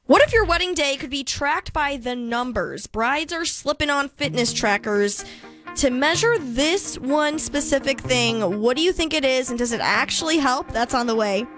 What if your wedding day could be tracked by the numbers? Brides are slipping on fitness trackers to measure this one specific thing. What do you think it is, and does it actually help? That's on the way.